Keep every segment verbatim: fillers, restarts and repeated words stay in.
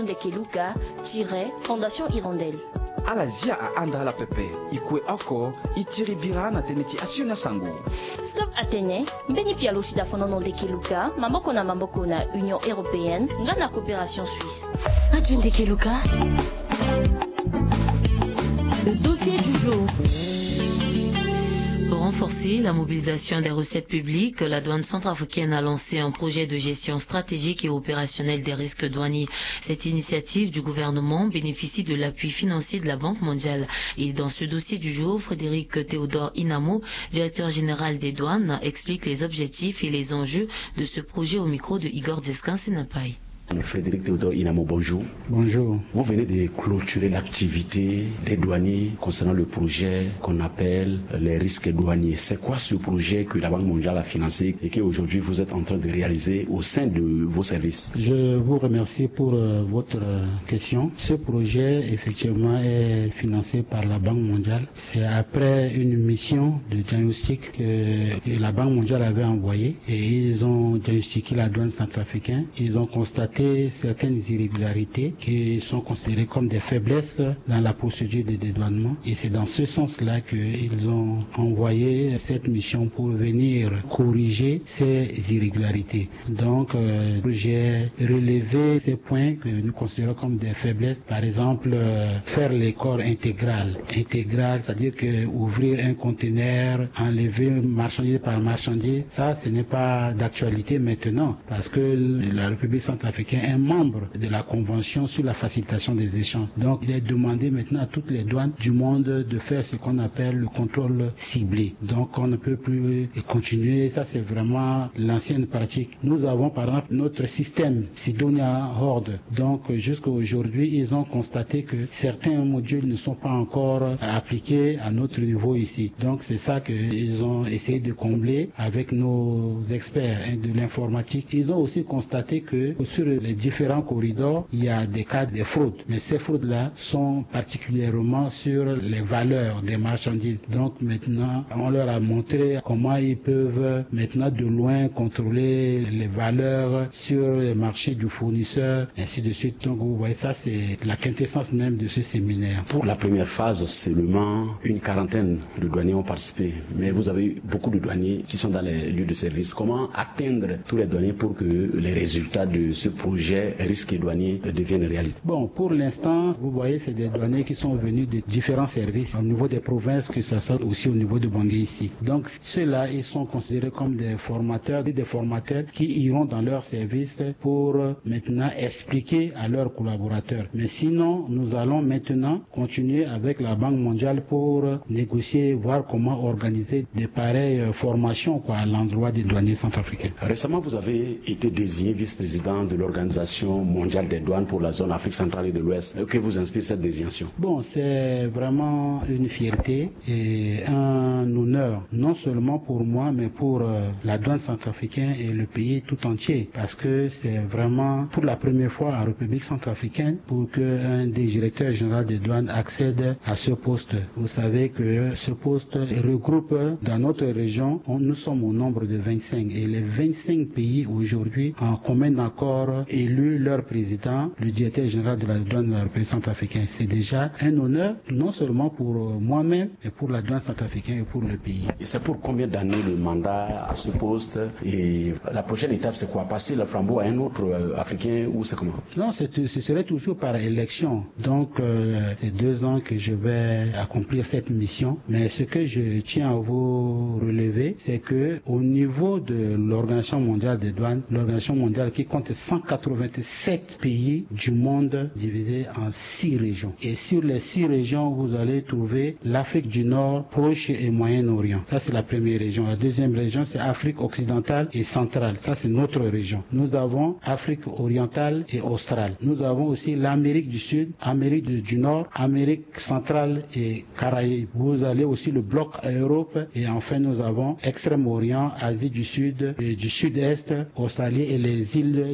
Ndekeluka, Fondation Hirondelle. Alazia a anda la pepe, ikwe oko, itiri birana teneti asuna sango. Stop Atene, Beni Pialouchi da Fonono Ndekeluka, Mamboko na Mamboko na Union Européenne, Ngana Coopération Suisse. Radio Ndekeluka. Le dossier du jour. Pour renforcer la mobilisation des recettes publiques, la douane centrafricaine a lancé un projet de gestion stratégique et opérationnelle des risques douaniers. Cette initiative du gouvernement bénéficie de l'appui financier de la Banque mondiale. Et dans ce dossier du jour, Frédéric Théodore Inamo, directeur général des douanes, explique les objectifs et les enjeux de ce projet au micro de Igor Descan-Senapai. Frédéric Théodore Inamo, bonjour. Bonjour. Vous venez de clôturer l'activité des douaniers concernant le projet qu'on appelle les risques douaniers. C'est quoi ce projet que la Banque mondiale a financé et qu'aujourd'hui vous êtes en train de réaliser au sein de vos services? Je vous remercie pour euh, votre euh, question. Ce projet, effectivement, est financé par la Banque mondiale. C'est après une mission de diagnostic que la Banque mondiale avait envoyée et ils ont diagnostiqué la douane centrafricaine. Ils ont constaté certaines irrégularités qui sont considérées comme des faiblesses dans la procédure de dédouanement. Et c'est dans ce sens-là qu'ils ont envoyé cette mission pour venir corriger ces irrégularités. Donc, euh, j'ai relevé ces points que nous considérons comme des faiblesses. Par exemple, euh, faire les corps intégral. Intégral, c'est-à-dire que ouvrir un conteneur, enlever marchandise par marchandise, ça, ce n'est pas d'actualité maintenant parce que la République centrafricaine est un membre de la Convention sur la facilitation des échanges. Donc, il est demandé maintenant à toutes les douanes du monde de faire ce qu'on appelle le contrôle ciblé. Donc, on ne peut plus continuer. Ça, c'est vraiment l'ancienne pratique. Nous avons, par exemple, notre système Sidonia Horde. Donc, jusqu'à aujourd'hui, ils ont constaté que certains modules ne sont pas encore appliqués à notre niveau ici. Donc, c'est ça qu'ils ont essayé de combler avec nos experts de l'informatique. Ils ont aussi constaté que sur les différents corridors, il y a des cas de fraude. Mais ces fraudes-là sont particulièrement sur les valeurs des marchandises. Donc maintenant, on leur a montré comment ils peuvent maintenant de loin contrôler les valeurs sur les marchés du fournisseur, ainsi de suite. Donc vous voyez, ça c'est la quintessence même de ce séminaire. Pour la première phase, seulement une quarantaine de douaniers ont participé. Mais vous avez beaucoup de douaniers qui sont dans les lieux de service. Comment atteindre tous les douaniers pour que les résultats de ce projet risque douanier deviennent réalité? Bon, pour l'instant, vous voyez, c'est des douaniers qui sont venus de différents services au niveau des provinces, que ce soit aussi au niveau de Bangui ici. Donc ceux-là, ils sont considérés comme des formateurs, des formateurs qui iront dans leurs services pour maintenant expliquer à leurs collaborateurs. Mais sinon, nous allons maintenant continuer avec la Banque mondiale pour négocier, voir comment organiser des pareilles formations quoi, à l'endroit des douaniers centrafricains. Récemment, vous avez été désigné vice-président de l'Organisation mondiale des douanes pour la zone Afrique centrale et de l'Ouest. Que vous inspire cette désignation? Bon, c'est vraiment une fierté et un honneur, non seulement pour moi, mais pour euh, la douane centrafricaine et le pays tout entier, parce que c'est vraiment pour la première fois en République centrafricaine pour qu'un des directeurs généraux des douanes accède à ce poste. Vous savez que ce poste regroupe dans notre région, on, nous sommes au nombre de vingt-cinq et les vingt-cinq pays aujourd'hui en commun accord élu leur président, le directeur général de la douane de la République centrafricaine. C'est déjà un honneur, non seulement pour moi-même, mais pour la douane centrafricaine et pour le pays. Et c'est pour combien d'années le mandat à ce poste? Et la prochaine étape, c'est quoi? Passer le flambeau à un autre euh, Africain ou c'est comment? Non, c'est, ce serait toujours par élection. Donc, euh, c'est deux ans que je vais accomplir cette mission. Mais ce que je tiens à vous relever, c'est que au niveau de l'Organisation mondiale des douanes, l'Organisation mondiale qui compte cent quatre-vingt-sept pays du monde divisés en six régions. Et sur les six régions, vous allez trouver l'Afrique du Nord, Proche et Moyen-Orient. Ça, c'est la première région. La deuxième région, c'est Afrique occidentale et centrale. Ça, c'est notre région. Nous avons Afrique orientale et australe. Nous avons aussi l'Amérique du Sud, Amérique du Nord, Amérique centrale et Caraïbes. Vous allez aussi le bloc Europe et enfin, nous avons Extrême-Orient, Asie du Sud et du Sud-Est, Australie et les îles de, du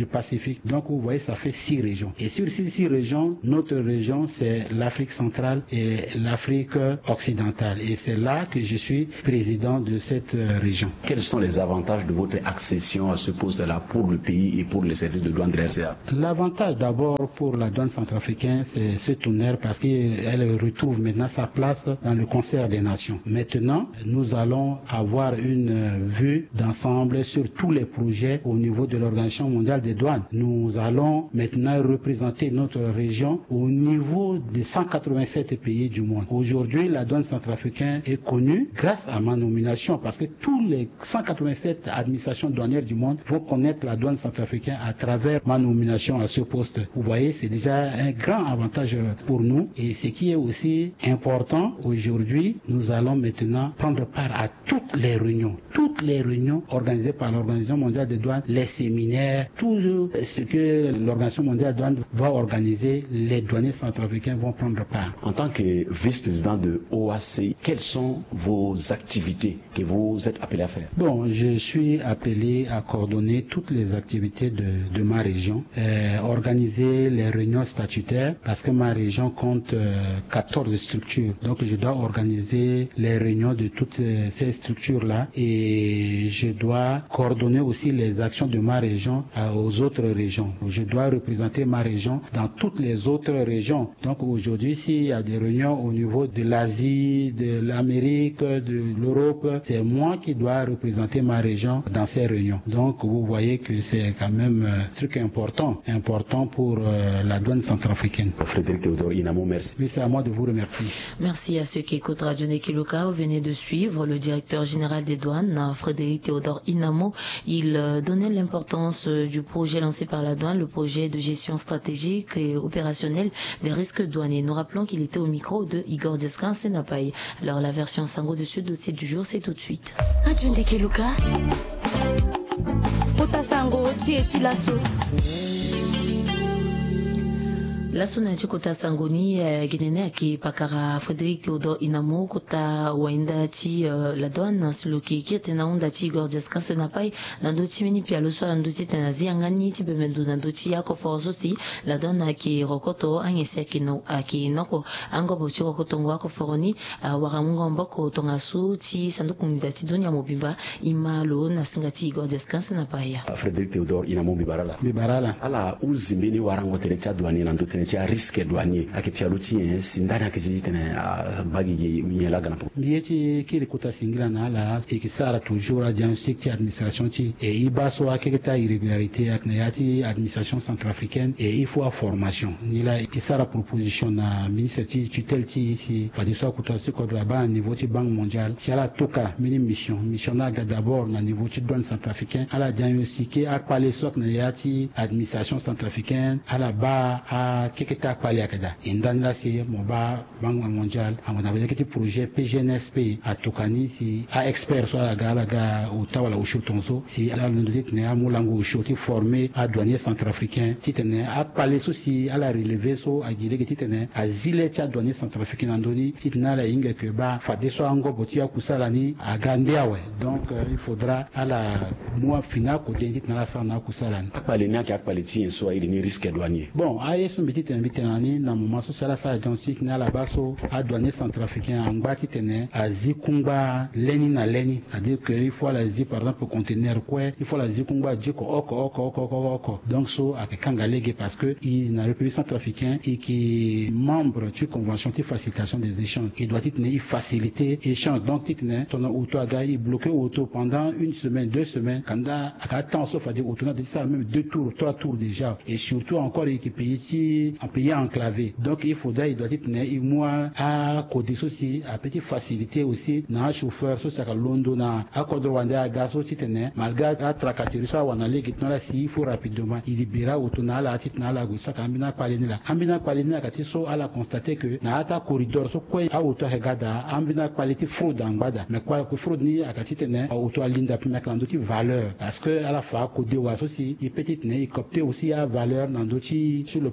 du Pacifique. Donc vous voyez, ça fait six régions. Et sur ces six régions, notre région, c'est l'Afrique centrale et l'Afrique occidentale. Et c'est là que je suis président de cette région. Quels sont les avantages de votre accession à ce poste-là pour le pays et pour les services de douane de l'R C A? L'avantage d'abord pour la douane centrafricaine, c'est cet honneur parce qu'elle retrouve maintenant sa place dans le concert des nations. Maintenant, nous allons avoir une vue d'ensemble sur tous les projets au niveau de l'Organisation mondiale des douanes. Nous allons maintenant représenter notre région au niveau des cent quatre-vingt-sept pays du monde. Aujourd'hui, la douane centrafricaine est connue grâce à ma nomination parce que tous les cent quatre-vingt-sept administrations douanières du monde vont connaître la douane centrafricaine à travers ma nomination à ce poste. Vous voyez, c'est déjà un grand avantage pour nous. Et ce qui est aussi important aujourd'hui, nous allons maintenant prendre part à toutes les réunions, toutes les réunions organisées par l'Organisation mondiale des douanes, les séminaires, tout ce que l'Organisation mondiale des douanes va organiser, les douaniers centrafricains vont prendre part. En tant que vice-président de O A C, quelles sont vos activités que vous êtes appelé à faire? Bon, je suis appelé à coordonner toutes les activités de, de ma région, euh, organiser les réunions statutaires parce que ma région compte euh, quatorze structures. Donc je dois organiser les réunions de toutes euh, ces structures-là et je dois coordonner aussi les actions de ma région euh, aux autres régions. Je dois représenter ma région dans toutes les autres régions. Donc aujourd'hui, s'il y a des réunions au niveau de l'Asie, de l'Amérique, de l'Europe, c'est moi qui dois représenter ma région dans ces réunions. Donc vous voyez que c'est quand même un truc important, important pour euh, la douane centrafricaine. Frédéric Théodore Inamo, merci. Oui, c'est à moi de vous remercier. Merci à ceux qui écoutent Radio Nekiluka. Vous venez de suivre le directeur général des douanes, Frédéric Théodore Inamo. Il euh, donnait l'importance euh, du projet lancé par la douane, le projet de gestion stratégique et opérationnelle des risques douaniers. Nous rappelons qu'il était au micro de Igor Descan Senapaï. Alors la version sango de ce dossier du jour, c'est tout de suite. Radio Nekiluka. Potasango, Tietilasso. Lasuna chikota sangoni uh, ginene ki pakara Frédéric Théodore Inamo kota wainda ti uh, la douane siloki ki tena unda ti gordias kanse na pai nando ti mini pia lo so nando ti tena zi angani ti bemendu nando ti yako forzo si la douane ki rokoto angese ki no aki noko ango bo ti rokoto ngo ako foroni uh, waramunga mboko tonga su ti sandu kunza ti dunia mobimba imalo na singa ti gordias kanse na pai Frédéric Théodore Inamo bibarala bibarala ala uzimbini warango tele cha douane nando tene ci risque douanier ake pialuti en sindana ke jitene bagi miela gana po bieti ki likuta singila na ala e ki sara toujours a diagnostic ti administration ti e ibaso ake ta irrégularité ak na yati administration centrafricaine et il faut formation ni la ki sara proposition na ministre ti tutelle ti ici fa de so kuta ce ko là bas niveau ti banque mondiale ti ala toka mini mission mission na d'abord na niveau ti douane centrafricaine ala diagnostiquer ak parler sok na yati administration centrafricaine ala ba a keketa kwali akada indan la si moba banque mondiale amona avec petit projet P G N S P a tokani si a expert so la gala ga utawala ushotonzo si ala ndit ne amulango ushoti formé à douanier centrafricain titene a parler souci à la relever so a gile titene a zile cha douanier centrafricain andoni titena la inga que ba fade so ango botia kusalani a gandiawe donc euh, il faudra à la mois final ko denit na la sana kusalani a parler na ka parler ti so il ni risque douanier bon aye so petit invité ani na moment so sala sa agency na la baso a douanier centrafricain en ngati tene a zikungba leni na leni, c'est-à-dire que il faut la zi par exemple conteneur quoi il faut la zikungba diko oko oko oko oko oko donc so a kangalege parce que il na République centrafricain et qui membre de convention de facilitation des échanges il doit être il faciliter échange donc titne ton auto aga il bloqué auto pendant une semaine deux semaines quand à temps sauf à dire auto na ça même deux tours trois tours déjà et surtout encore il qui paye en pays enclavé donc il faudrait il doit être il moi à côté aussi à petite facilité aussi na chauffeur so ça londo na à côté rwanda à gaz aussi tene malgré à tracasserie so wana legi tona si il faut rapidement il libéra auto na la tit na la go ça ambina paleni la ambina paleni la kati so ala constater que na ata corridor so quoi à auto regada ambina qualité fraude en bada mais quoi que fraude ni akati tene auto alinda puis mettre qui valeur parce que à la fois côté wa aussi il petite ne il copter aussi à valeur dans d'autres sur le plan international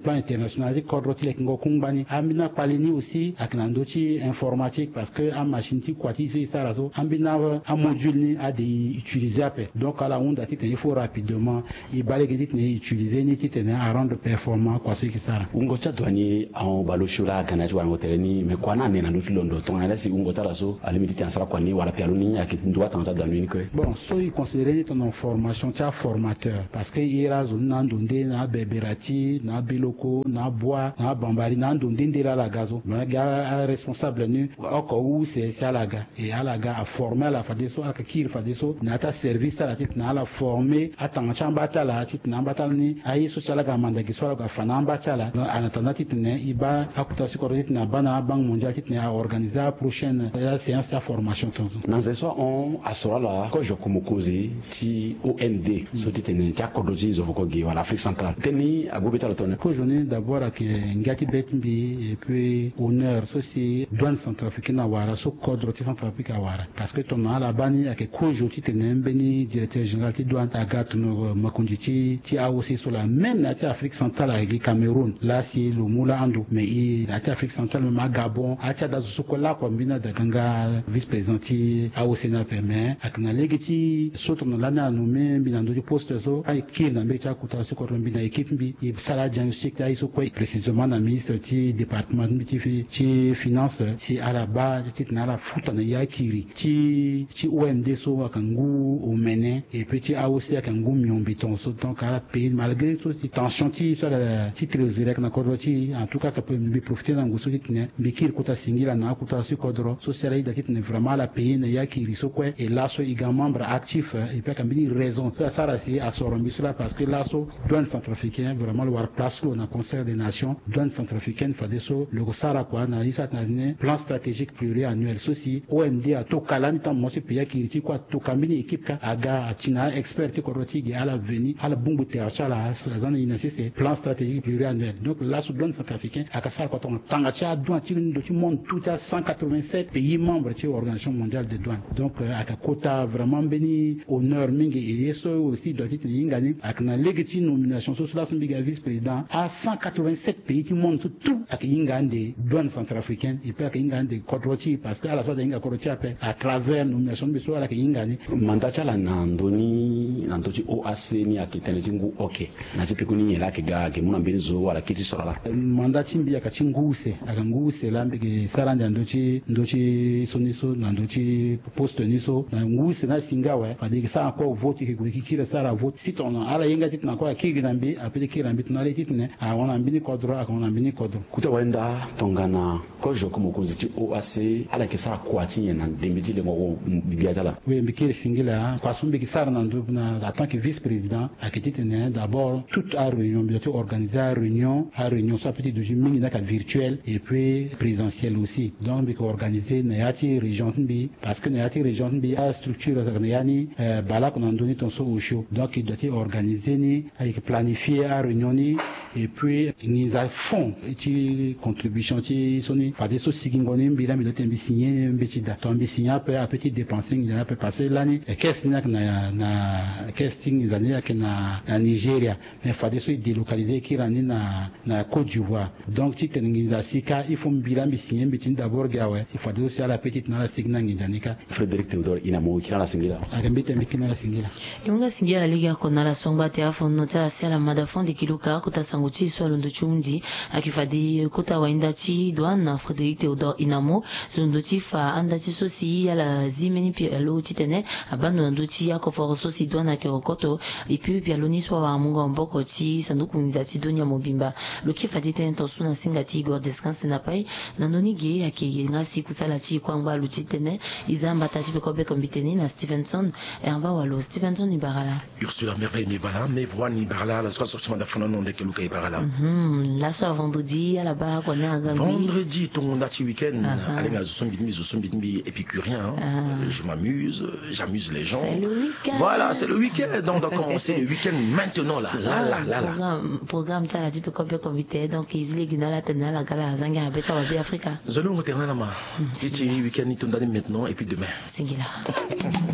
personnalité cadre qui est Ngokumbani, Amina Palini aussi, avec Nandochi informatique, parce que en machine qui quoi qui ça là, Ambina un module ni a des utilisé après. Donc à la honte il faut rapidement, il balaye que ni utiliser ni titane à rendre performant quoi ce qui ça. Ungocha douanier en baloshula kanaju wa hoteleni, mais quoi na ne na lutu londo, ton ala si ungocha raso, à limite en sera quoi ni wala pialoni à qui doit tenter d'anuine que. Bon, so il considérer ton formation, tu as formateur, parce que il y a zone n'andonde na beberati, na biloko, na bois, na bambari, n'andonde de la gazo. Mais gars responsable nu, encore où c'est c'est à la gars et à la gars a formé la fadeso, à qui il fadeso, n'a ta service à la tête n'a la formé, à tant chambata la tête n'a pas ni, à y social la gamanda qui soit la fanamba chala, en attendant tête ne, il va à côté de correct n'a bana banque mondiale tête n'a organisé la prochaine séance de formation. Dans ce soir on assura la quand je comme causer ti O M D, so tête ne t'as codoji zovokogi à l'Afrique centrale. Teni à gobeta le tonne. Que je n'ai d'abord à que ngati betmbi et puis honneur ceci douane centrafricaine à wara so code centrafrique à wara parce que ton à la bani à que kojo ti tene beni directeur général ti douane à gat no makonditi ti a aussi sur la même na ti Afrique centrale avec Cameroun là c'est le moula ando mais il la ti Afrique centrale même à Gabon à ti da so ko la ko mbina da ganga vice président ti a aussi na permet ak na legiti soto no lana no me mbina ndo poste so ay ki na me ti akuta so ko mbina équipe bi e sala diagnostic ta iso ko précisément na ministre ti département bi ti fi ti finance ti araba ti na la futa na yakiri ti ti O M D so akangu o mene et petit a aussi akangu miombi ton so donc à la pays malgré tout si tension ti sur la ti trésorier na ko ti en tout cas ça peut me profiter dans goso ti ne bikir ko ta singila na ko ta si kodro social aide ti ne vraiment la pays na yakiri so ko et là so également membre actif et puis kambini raison ça ça c'est à sorombi cela parce que là so douane centrafricaine vraiment le war place au concert des nations douane centrafricaine fa deso le sara quoi na isa na plan stratégique pluriannuel ceci O M D a to kalani tam mo se pays qui ti quoi to kambini équipe ka aga tina expert ko rotigi à la venir à la bumbu te achala la zone inacé plan stratégique pluriannuel donc là so douane centrafricaine aka sar ko ton tanga cha douane ti ndo ti monde tout à cent quatre-vingt-sept pays membres de l'organisation mondiale des douanes donc aka quota vraiment béni honneur mingi et yeso aussi doit être ingani aka na légiti nomination so cela son biga vice président à cent quatre-vingt-sept pays qui montent tout aka ingande douane centrafricaine et puis aka ingande kodroti parce que à la fois inga kodroti à travers nomination biso aka ingani mandat chala na ndoni na ndoti O A C ni akitene tingu okay na tipe kuni nyela ke ga ke muna mbinzo wala kiti sorala mandat chimbi aka chinguse aka nguse lambe ke saranda ndoti ndoti soniso na ndoti poste niso na nguse na singawa fadi sa encore vote ke ki kira sara vote si ton ala yenga tit na ko ki nambi apede ki nambi tunale tit ne a wana mbini kodro aka wana mbini kodro kuta wenda tongana ko joko mokozi ti O A C ala ke sa ko atinye na dembiti de mo bibiatala oui mbikiri singila kwa sumbi ki sara na ndo na en tant que vice président akiti ne d'abord toute a réunion bi organiser réunion a réunion soit petit de mingi na ka virtuel et puis présentiel aussi donc bi ko organiser na yati région bi parce que na yati région bi a structure na yani bala qu'on a donné ton so au show donc il doit être organisé ni avec planifier a réunion ni et puis ni a fond ti contribution ti soni fa des so sigingoni mbila mi doit signer mbeti da to mbi signer peu à petit dépenser ni a peut passer l'année et qu'est-ce na na na casting ni zania que na na Nigeria mais fa des so délocaliser qui rani na na Côte d'Ivoire donc ti teningi za sika il faut mbila mbi signer mbeti d'abord gawe il faut aussi à la petite na la signa ngi danika Frédéric Théodore inamo kila la singila akambite mbikina la singila yunga singila liga kona la songba te afo nota sala madafon de kiluka kuta sanguchi so londo chumdi akifadi kuta wainda chi douane na Frédéric Théodore inamo londo chi fa anda chi so si ala zimeni pi alo titene abando ndo chi akoforo so si douane akerokoto et puis pi aloni so wa munga mboko chi sanduku nzati donia mobimba lo ki fadi te ntosu na singati go descanse na pai na noni ge akige ngasi kusala chi kwangba lo titene izamba tati ko be kombiteni na Stevenson Herva Walo Stevenson Ibarala Ursula Merveille Nibala mais voix Nibala la soirée sortie de fond non de que Luka Ibarala mhm la soirée vendredi à la barre on est à Gambie vendredi ton nati week-end allez mais je suis bitmi je suis bitmi épicurien je m'amuse j'amuse les gens voilà c'est le week-end donc on commencer le week-end maintenant là là là là programme programme ça la type ko be convité donc ils les gina la tena la gala zanga be ça va bien Africa je nous terrain là ma c'est week-end ni ton maintenant et puis demain singila